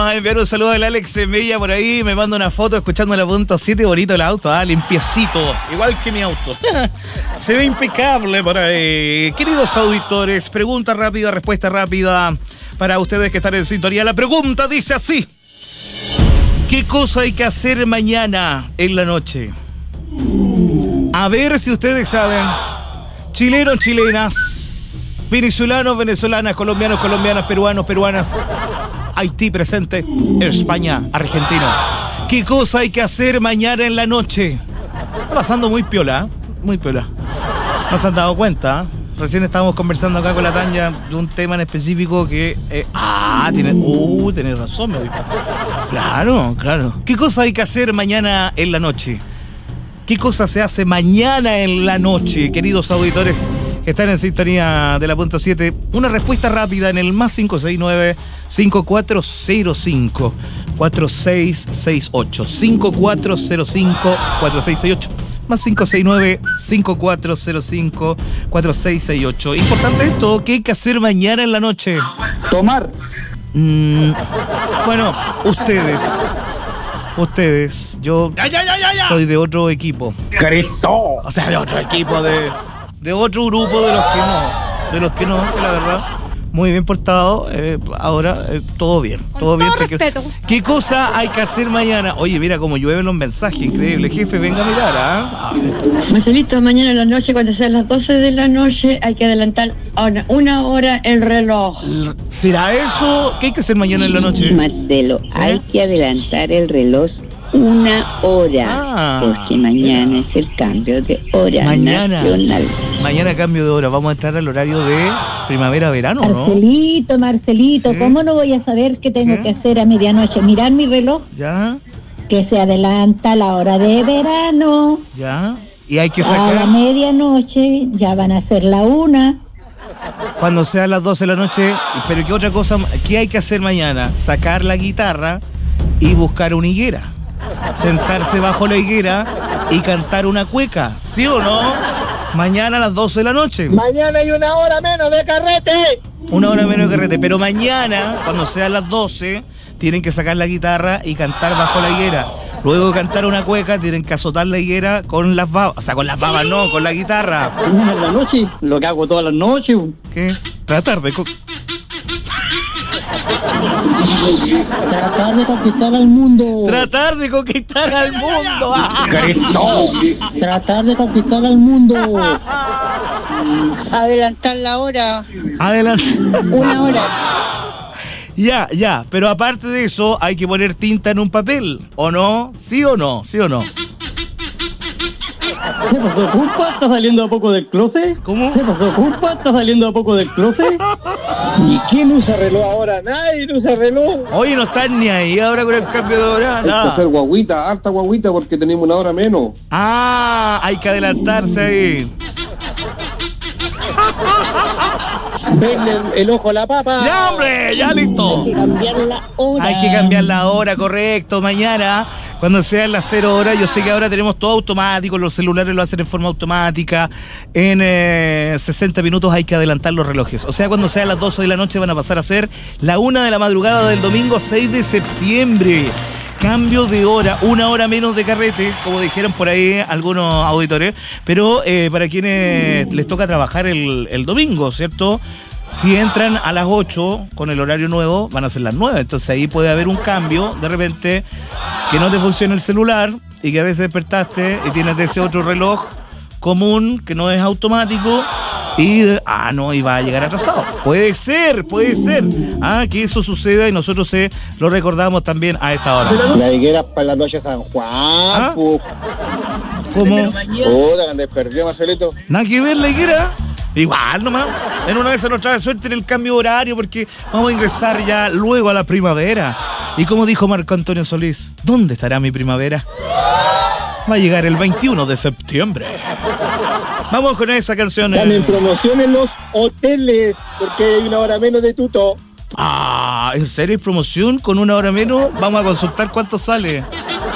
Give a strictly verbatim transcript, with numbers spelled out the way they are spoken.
a enviar un saludo al Alex Mella por ahí. Me manda una foto escuchando la punto siete. Bonito el auto, ah, limpiecito. Igual que mi auto. Se ve impecable por ahí. Queridos auditores, pregunta rápida, respuesta rápida para ustedes que están en sintonía. La pregunta dice así: ¿qué cosa hay que hacer mañana en la noche? A ver si ustedes saben. Chilenos, chilenas, venezolanos, venezolanas, colombianos, colombianas, peruanos, peruanas, Haití presente, España, Argentina. ¿Qué cosa hay que hacer mañana en la noche? Está pasando muy piola, ¿eh? Muy piola. ¿No se han dado cuenta? Recién estábamos conversando acá con la Tanya de un tema en específico que... Eh, ah, tiene, uh, tenés razón, me dijo. Claro, claro. ¿Qué cosa hay que hacer mañana en la noche? ¿Qué cosa se hace mañana en la noche, queridos auditores que están en sintonía de la punto siete? Una respuesta rápida en el más cinco seis nueve, cinco cuatro cero cinco, cuatro seis seis ocho. cinco cuatro cero cinco, cuatro seis seis ocho. Más cinco seis nueve, cinco cuatro cero cinco, cuatro seis seis ocho. Importante esto, ¿qué hay que hacer mañana en la noche? Tomar. Mm, bueno, ustedes... Ustedes, yo ya, ya, ya, ya, ya. soy de otro equipo. ¡Cristo! O sea, de otro equipo, de, de otro grupo de los que no. De los que no, que la verdad, muy bien portado. Eh, ahora, eh, todo bien. Todo Con bien. todo respeto. ¿Qué cosa hay que hacer mañana? Oye, mira cómo llueven los mensajes. Increíble. Jefe, venga a mirar, ¿ah? Marcelito, mañana en la noche, cuando sean las doce de la noche, hay que adelantar una, una hora el reloj. ¿Será eso? ¿Qué hay que hacer mañana en la noche? Marcelo, ¿Eh? hay que adelantar el reloj una hora, Ah, porque mañana es el cambio de hora Mañana. nacional. Mañana cambio de hora. Vamos a entrar al horario de primavera-verano, ¿no? Marcelito, Marcelito, ¿Sí? ¿cómo no voy a saber qué tengo ¿Sí? que hacer a medianoche? Mirar mi reloj, ¿Ya? que se adelanta la hora de verano. ¿Ya? Y hay que A la sacar... medianoche ya van a ser la una. Cuando sea las doce de la noche, pero ¿qué otra cosa? ¿Qué hay que hacer mañana? Sacar la guitarra y buscar una higuera. Sentarse bajo la higuera y cantar una cueca, ¿sí o no? Mañana a las doce de la noche. Mañana hay una hora menos de carrete. Una hora menos de carrete, pero mañana, cuando sea las doce, tienen que sacar la guitarra y cantar bajo la higuera. Luego de cantar una cueca, tienen que azotar la higuera con las babas. O sea, con las babas no, con la guitarra. Mañana en la noche, lo que hago todas las noches. ¿Qué? Tratar de... co- Tratar de conquistar al mundo. Tratar de conquistar al mundo. Ah. ¡Cristo! Tratar de conquistar al mundo. Adelantar la hora, Adelante. una hora. Ya, ya, pero aparte de eso, hay que poner tinta en un papel, ¿o no? ¿Sí o no? ¿Sí o no? ¿Qué pasó, culpa? ¿Estás saliendo a poco del closet? ¿Cómo? ¿Qué pasó, culpa? ¿Estás saliendo a poco del closet? ¿Y quién usa reloj ahora? Nadie usa reloj. Oye, no están ni ahí ahora con el cambio de hora, Hay que nada. hacer guaguita, harta guaguita porque tenemos una hora menos. Ah, hay que adelantarse ahí. Venle el, el ojo a la papa. ¡Ya, hombre! ¡Ya listo! Hay que cambiar la hora. Hay que cambiar la hora, correcto. Mañana, cuando sean las cero horas, yo sé que ahora tenemos todo automático, los celulares lo hacen en forma automática. En eh, sesenta minutos hay que adelantar los relojes. O sea, cuando sean las doce de la noche van a pasar a ser la una de la madrugada del domingo seis de septiembre. Cambio de hora, una hora menos de carrete, como dijeron por ahí algunos auditores, pero eh, para quienes les toca trabajar el, el domingo, ¿cierto? Si entran a las ocho con el horario nuevo, van a ser las nueve, entonces ahí puede haber un cambio, de repente, que no te funcione el celular y que a veces despertaste y tienes de ese otro reloj común que no es automático y, ah, no, y va a llegar atrasado. Puede ser, puede ser, ah, que eso suceda y nosotros se lo recordamos también a esta hora. La higuera para la noche de San Juan. ¿Ah? Pu. ¿Cómo? Puta, que han desperdido, Marcelito. Nada que ver la higuera. Igual nomás, en una vez nos trae suerte en el cambio de horario porque vamos a ingresar ya luego a la primavera. Y como dijo Marco Antonio Solís, ¿dónde estará mi primavera? Va a llegar el veintiuno de septiembre. Vamos con esa canción. Están eh. en promoción en los hoteles porque hay una hora menos de tuto. Ah, ¿en serio hay promoción con una hora menos? Vamos a consultar cuánto sale.